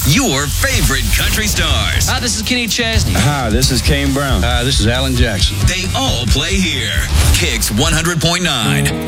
your favorite country stars. Hi, this is Kenny Chesney. Hi, this is Kane Brown. Hi, this is Alan Jackson. They all play here. Kicks 100.9.